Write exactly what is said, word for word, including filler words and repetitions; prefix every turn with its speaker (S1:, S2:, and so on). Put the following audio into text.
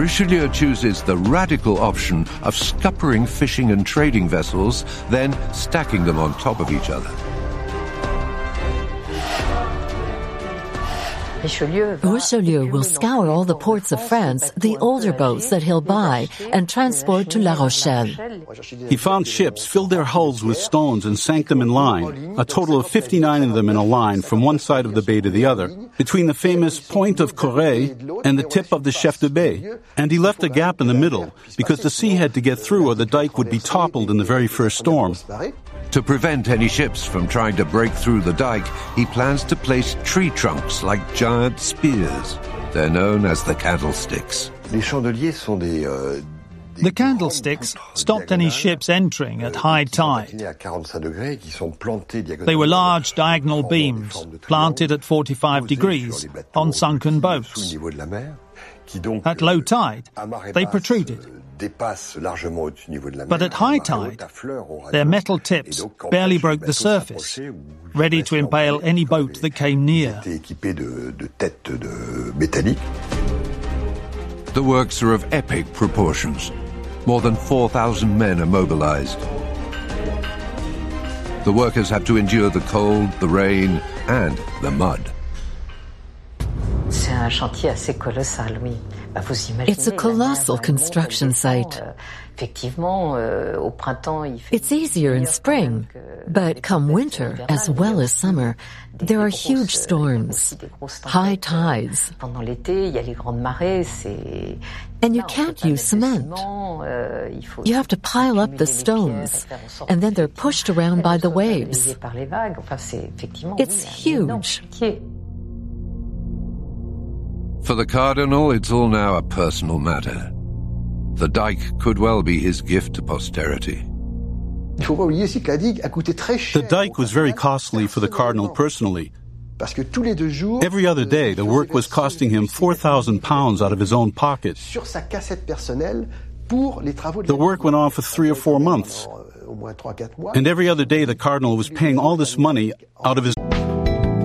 S1: Richelieu chooses the radical option of scuppering fishing and trading vessels, then stacking them on top of each other.
S2: Richelieu will scour all the ports of France, the older boats that he'll buy, and transport to La Rochelle.
S3: He found ships, filled their hulls with stones, and sank them in line, a total of fifty-nine of them in a line from one side of the bay to the other, between the famous Point of Correille and the tip of the Chef de Bay. And he left a gap in the middle, because the sea had to get through or the dike would be toppled in the very first storm.
S1: To prevent any ships from trying to break through the dike, he plans to place tree trunks like giant spears. They're known as the candlesticks.
S4: The candlesticks stopped any ships entering at high tide. They wwere large diagonal beams planted at forty-five degrees on sunken boats. At low tide, they protruded. But at high tide, their metal tips barely broke the surface, ready to impale any boat that came near.
S1: The works are of epic proportions. More than four thousand men are mobilized. The workers have to endure the cold, the rain, and the mud.
S2: It's a colossal construction site. It's easier in spring, but come winter, as well as summer, there are huge storms, high tides, and you can't use cement. You have to pile up the stones, and then they're pushed around by the waves. It's huge.
S1: For the Cardinal, it's all now a personal matter. The dike could well be his gift to posterity.
S3: The dike was very costly for the Cardinal personally. Every other day, the work was costing him four thousand pounds out of his own pocket. The work went on for three or four months. And every other day, the Cardinal was paying all this money out of his